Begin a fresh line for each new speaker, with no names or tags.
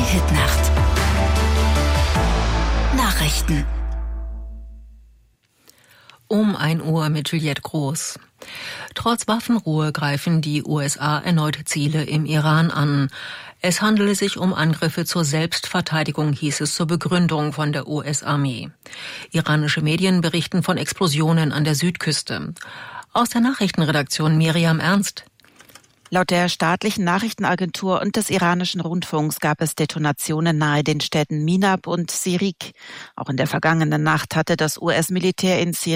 Hit-Nacht. Nachrichten.
Um 1 Uhr mit Juliette Groß. Trotz Waffenruhe greifen die USA erneut Ziele im Iran an. Es handele sich um Angriffe zur Selbstverteidigung, hieß es zur Begründung von der US-Armee. Iranische Medien berichten von Explosionen an der Südküste. Aus der Nachrichtenredaktion Miriam Ernst.
Laut der staatlichen Nachrichtenagentur und des iranischen Rundfunks gab es Detonationen nahe den Städten Minab und Sirik. Auch in der vergangenen Nacht hatte das US-Militär in